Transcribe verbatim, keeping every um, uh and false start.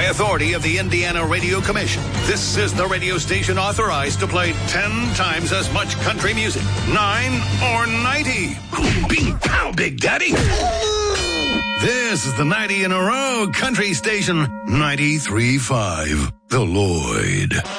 authority of the Indiana Radio Commission, this is the radio station authorized to play ten times as much country music. Nine or ninety. Bing, pow, Big Daddy. This is the ninety in a row country station, ninety-three point five, The Lloyd.